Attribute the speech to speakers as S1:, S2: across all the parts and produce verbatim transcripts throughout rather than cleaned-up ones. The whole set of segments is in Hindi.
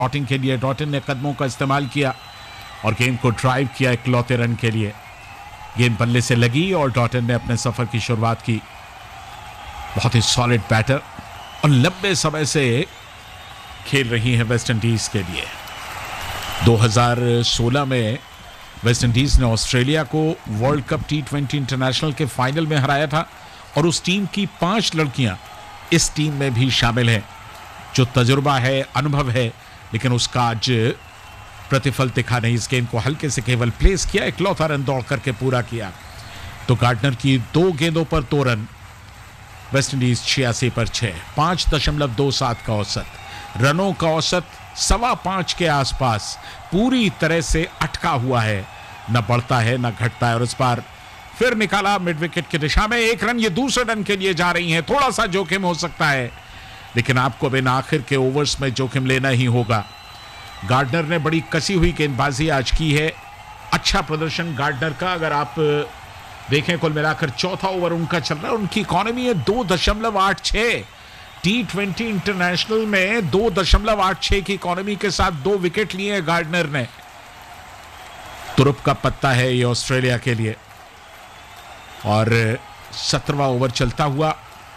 S1: डॉटिन के लिए। डॉटिन ने कदमों का इस्तेमाल किया और गेंद को ड्राइव किया इकलौते रन के लिए। गेंद बल्ले से लगी और डॉटिन ने अपने सफर की शुरुआत की। बहुत ही सॉलिड बैटर और लंबे समय से खेल रही है वेस्ट इंडीज के लिए। दो हज़ार सोलह में वेस्ट इंडीज ने ऑस्ट्रेलिया को world cup T twenty international के फाइनल में हराया था और उस टीम की पांच लड़कियां इस टीम में भी शामिल हैं। जो तजुर्बा है, अनुभव है, लेकिन उसका आज प्रतिफल दिखा नहीं। इस गेंद को हल्के से केवल प्लेस किया, इकलौता रन दौड़ करके पूरा किया। तो गार्डनर की दो गेंदों पर दो रन, वेस्ट इंडीज छियासी पर छह, पांच दशमलव दो सात का औसत। रनों का औसत सवा पांच के आसपास पूरी तरह से अटका हुआ है, न बढ़ता है न घटता है। और इस बार फिर निकाला मिड विकेट की दिशा में एक रन। ये दूसरे रन के लिए जा रही हैं। थोड़ा सा जोखिम हो सकता है, लेकिन आपको बिन आखिर के ओवर्स में जोखिम लेना ही होगा। गार्डनर ने बड़ी कसी हुई गेंदबाजी आज की है। अच्छा प्रदर्शन गार्डनर का। अगर आप देखें कुल मिलाकर चौथा ओवर उनका चल रहा है, उनकी इकॉनमी है दो दशमलव आठ छह। टी ट्वेंटी इंटरनेशनल में दो दशमलव आठ छह की इकॉनमी के साथ दो विकेट लिए गार्डनर ने। तुरुप का पत्ता है ये ऑस्ट्रेलिया के लिए। और सत्रहवां ओवर चलता हुआ।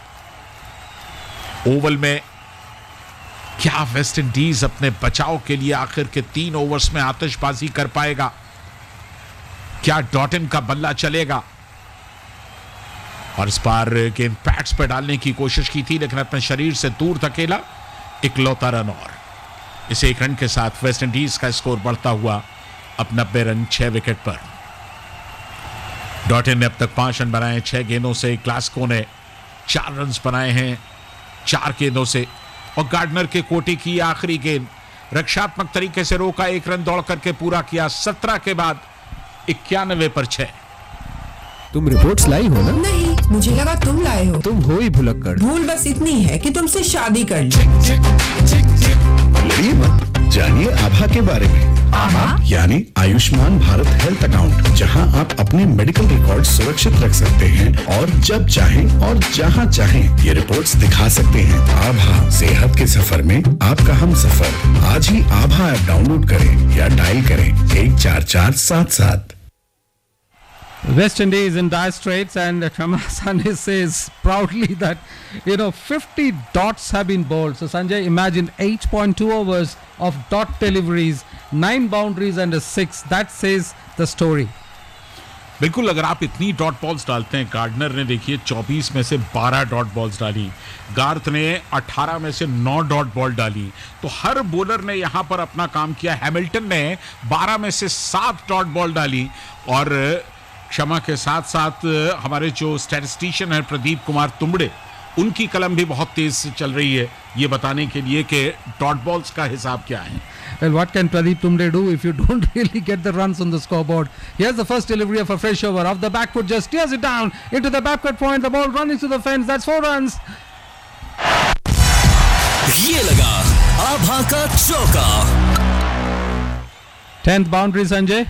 S1: ओवल में क्या वेस्ट इंडीज अपने बचाव के लिए आखिर के तीन ओवर्स में आतिशबाजी कर पाएगा? क्या डॉटिन का बल्ला चलेगा? और इस बार गेंद पैड्स पर डालने की कोशिश की थी, लेकिन अपने शरीर से दूर धकेला, इकलौता रन। और इस एक रन के साथ वेस्ट इंडीज का स्कोर बढ़ता हुआ अब नब्बे रन छह विकेट पर। डॉटिन ने अब तक पांच रन बनाए छह गेंदों से। ग्लास्को ने चार रन बनाए हैं चार गेंदों से। और गार्डनर के कोटे की आखिरी गेंद रक्षात्मक तरीके से रोका, एक रन दौड़ करके पूरा किया। सत्रह के बाद इक्यानवे पर छह।
S2: तुम रिपोर्ट्स लाई हो ना?
S3: नहीं, मुझे लगा तुम लाए हो।
S2: तुम हो ही भुलक्कड़।
S3: भूल बस इतनी है कि तुमसे शादी कर ली।
S4: लड़िए मत, जानिए आभा के बारे में। आभा यानी आयुष्मान भारत हेल्थ अकाउंट, जहां आप अपने मेडिकल रिकॉर्ड सुरक्षित रख सकते हैं और जब चाहें और जहां चाहें ये रिपोर्ट्स दिखा सकते हैं। आभा, सेहत के सफर में आपका हम सफर। आज ही आभा ऐप डाउनलोड करें या डायल करें एक चार चार सात सात।
S5: West Indies in dire straits, and Shama Sanjay says proudly that, you know, fifty dots have been bowled. So Sanjay, imagine eight point two overs of dot deliveries, nine boundaries and a six. That says the story.
S1: बिल्कुल, अगर आप इतनी डॉट बॉल्स डालते हैं, गार्डनर ने देखिए चौबीस में से बारह डॉट बॉल्स डाली, गार्थ ने अठारह में से नौ डॉट बॉल डाली, तो हर बॉलर ने यहां पर अपना काम किया। हैमिल्टन ने बारह में से सात डॉट बॉल डाली। और क्षमा के साथ साथ हमारे जो स्टैटिस्टिशियन है प्रदीप कुमार तुमड़े, उनकी कलम भी बहुत तेज से चल रही है ये बताने के लिए कि डॉट बॉल्स का हिसाब क्या है।
S5: Well, what can Pradeep Tumde do if you don't really get the runs on the scoreboard? Here's the first delivery of a fresh over. Off the back foot, just steers it down into the backward point. The ball running to the fence. That's four runs.
S6: ये लगा आभा का चौका।
S5: tenth boundary, Sanjay.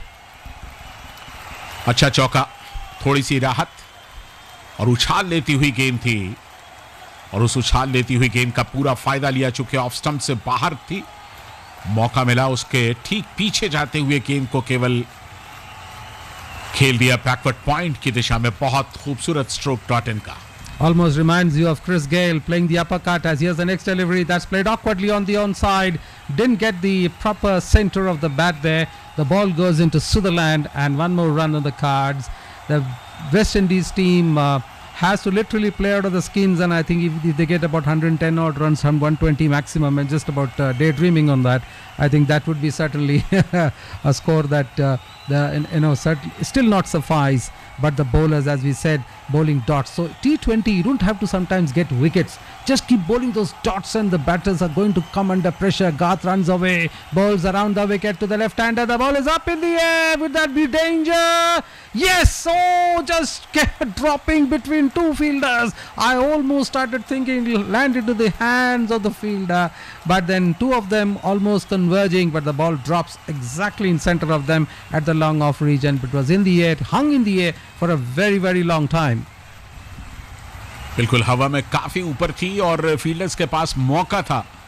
S1: अच्छा चौका, थोड़ी सी राहत और उछाल लेती हुई गेंद थी। और उस उछाल लेती हुई गेंद का पूरा फायदा लिया, चूंकि ऑफ स्टंप से बाहर थी। मौका मिला उसके ठीक पीछे जाते हुए गेंद को केवल खेल दिया बैकवर्ड पॉइंट की दिशा में। बहुत खूबसूरत स्ट्रोक डॉटिन का।
S5: Almost reminds you of Chris Gayle playing the uppercut, as here's the next delivery that's played awkwardly on the onside. Didn't get the proper center of the bat there. The ball goes into Sutherland and one more run on the cards. The West Indies team uh, has to literally play out of the skins, and I think if, if they get about one hundred ten odd runs from one twenty maximum, and just about uh, daydreaming on that, I think that would be certainly a score that uh, the you know certainly still not suffice. But the bowlers, as we said, bowling dots. So T twenty, you don't have to sometimes get wickets. Just keep bowling those dots and the batters are going to come under pressure. Garth runs away, bowls around the wicket to the left-hander. The ball is up in the air. Would that be danger? Yes! Oh, just kept dropping between two fielders. I almost started thinking it'll land into the hands of the fielder. But then two of them almost converging, but the ball drops exactly in center of them at the long off region. It was in the air, hung in the air for a very, very long time.
S1: बिल्कुल हवा में काफी ऊपर थी और फील्डर्स के पास मौका था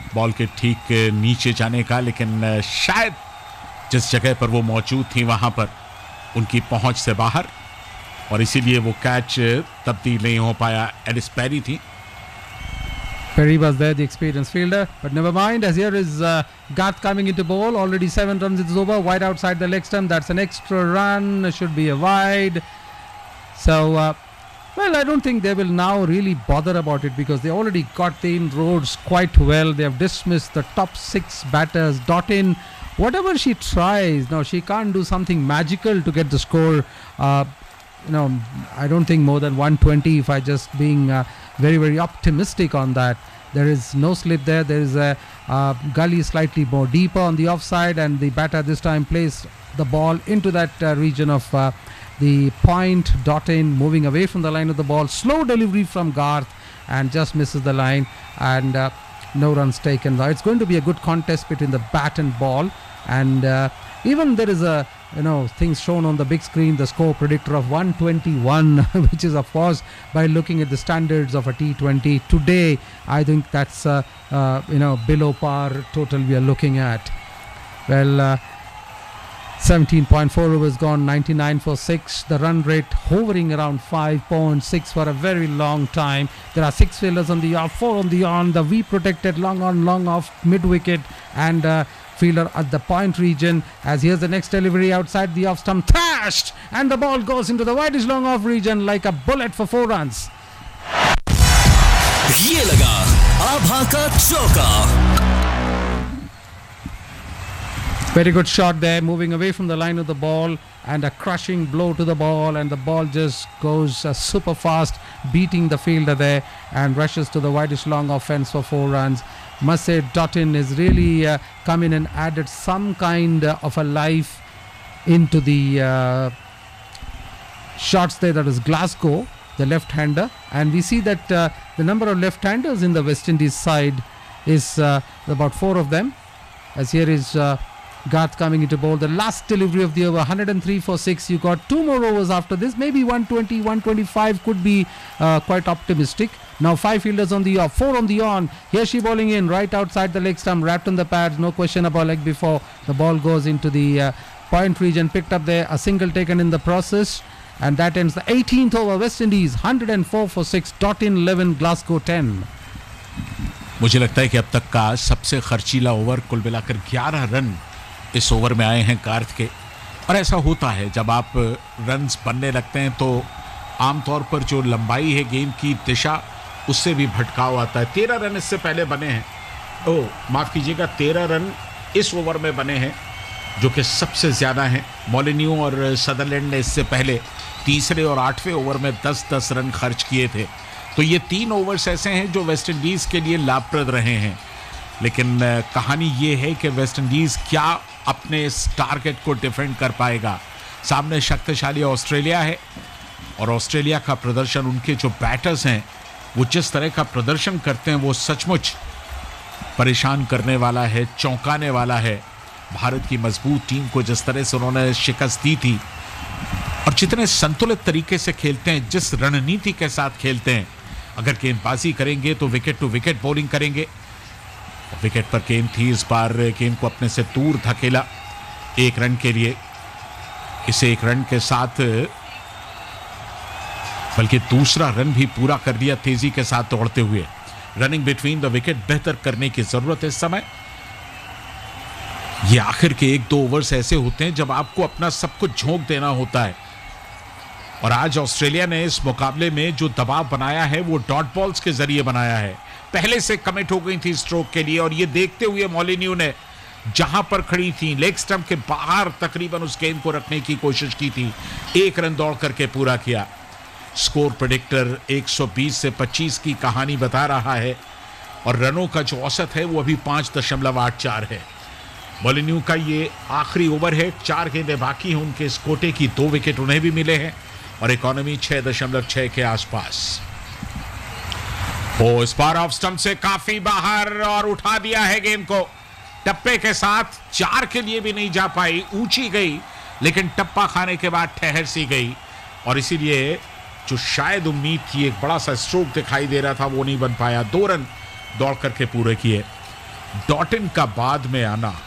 S1: बॉल के ठीक नीचे जाने का, लेकिन शायद जिस जगह पर वो मौजूद थी वहां पर उनकी पहुंच से बाहर, और इसीलिए वो कैच तब्दील नहीं हो पाया. एलिस पेरी थी.
S5: Perry was there, the experienced fielder, but never mind, as here is uh, Garth coming into ball. Already seven runs, it's over, wide outside the leg stump. That's an extra run, should be a wide. So, uh, well, I don't think they will now really bother about it because they already got the inroads quite well. They have dismissed the top six batters. Dottin, whatever she tries, now she can't do something magical to get the score. Uh, you know, I don't think more than one twenty if I just being uh, very, very optimistic on that. There is no slip there. There is a uh, gully slightly more deeper on the offside, and the batter this time placed the ball into that uh, region of uh, the point. Dottin moving away from the line of the ball. Slow delivery from Garth and just misses the line, and uh, no runs taken. It's going to be a good contest between the bat and ball, and uh, even there is a you know things shown on the big screen, the score predictor of one twenty-one, which is of course by looking at the standards of a T twenty today, I think that's uh, uh, you know below par total we are looking at. Well, uh, seventeen point four overs gone, ninety-nine for six. The run rate hovering around five point six for a very long time. There are six fielders on the off, four on the on. The V protected long on, long off, mid wicket, and uh, fielder at the point region. As here's the next delivery outside the off stump, thrashed, and the ball goes into the widest long off region like a bullet for four runs.
S6: ये लगा आभा का चौका.
S5: Very good shot there, moving away from the line of the ball, and a crushing blow to the ball, and the ball just goes uh, super fast, beating the fielder there, and rushes to the widest long offense for four runs. Must say Dottin has really uh, come in and added some kind uh, of a life into the uh, shots there. That is Glasgow, the left-hander, and we see that uh, the number of left-handers in the West Indies side is uh, about four of them. As here is uh, Garth coming into bowl. The last delivery of the over, one hundred three for six. You got two more overs after this. Maybe one twenty, one twenty-five could be uh, quite optimistic. Now five fielders on the off, four on the on. Here she bowling in right outside the leg stump, wrapped on the pads. No question about leg before. The ball goes into the uh, point region, picked up there. A single taken in the process. And that ends the eighteenth over. West Indies one hundred four for six. Dottin eleven, Glasgow ten.
S1: मुझे लगता है कि अब तक का सबसे खर्चीला ओवर, कुल मिलाकर ग्यारह रन इस ओवर में आए हैं गार्थ के. और ऐसा होता है जब आप रन्स बनने लगते हैं तो आमतौर पर जो लंबाई है गेम की दिशा उससे भी भटकाव आता है. तेरह रन इससे पहले बने हैं. ओ माफ़ कीजिएगा, तेरह रन इस ओवर में बने हैं जो कि सबसे ज़्यादा हैं. मोलिन्यू और सदरलैंड ने इससे पहले तीसरे और आठवें ओवर में दस दस रन खर्च किए थे. तो ये तीन ओवर्स ऐसे हैं जो वेस्ट इंडीज़ के लिए लाभप्रद रहे हैं. लेकिन कहानी ये है कि वेस्ट इंडीज़ क्या अपने इस टारगेट को डिफेंड कर पाएगा. सामने शक्तिशाली ऑस्ट्रेलिया है और ऑस्ट्रेलिया का प्रदर्शन, उनके जो बैटर्स हैं वो जिस तरह का प्रदर्शन करते हैं वो सचमुच परेशान करने वाला है, चौंकाने वाला है. भारत की मजबूत टीम को जिस तरह से उन्होंने शिकस्त दी थी और जितने संतुलित तरीके से खेलते हैं, जिस रणनीति के साथ खेलते हैं, अगर गेंदबाजी करेंगे तो विकेट टू विकेट बॉलिंग करेंगे. विकेट पर गेंद थी, इस बार गेंद को अपने से दूर धकेला एक रन के लिए. इसे एक रन के साथ बल्कि दूसरा रन भी पूरा कर दिया तेजी के साथ दौड़ते हुए. रनिंग बिटवीन द विकेट बेहतर करने की जरूरत है इस समय. ये आखिर के एक दो ओवर्स ऐसे होते हैं जब आपको अपना सब कुछ झोंक देना होता है. और आज ऑस्ट्रेलिया ने इस मुकाबले में जो दबाव बनाया है वो डॉट बॉल्स के जरिए बनाया है. पहले से कमिट हो गई थी स्ट्रोक के लिए और ये देखते हुए मोलिन्यू ने जहां पर खड़ी थी लेग स्टंप के बाहर तकरीबन उस गेंद को रखने की कोशिश की थी. एक रन दौड़ करके पूरा किया. स्कोर प्रेडिक्टर एक सौ बीस से पच्चीस की कहानी बता रहा है और रनों का जो औसत है वो अभी पांच दशमलव आठ चार है. मोलिन्यू का ये आखिरी ओवर है. चार गेंदें बाकी हैं उनके इस कोटे की. दो विकेट उन्हें भी मिले हैं और इकोनॉमी छह दशमलव छह के आसपास. ओ इस बार ऑफ स्टंप से काफी बाहर और उठा दिया है गेंद को टप्पे के साथ. चार के लिए भी नहीं जा पाई, ऊंची गई लेकिन टप्पा खाने के बाद ठहर सी गई और इसीलिए जो शायद उम्मीद थी, एक बड़ा सा स्ट्रोक दिखाई दे रहा था, वो नहीं बन पाया. दो रन दौड़ करके पूरे किए. डॉटन का बाद में आना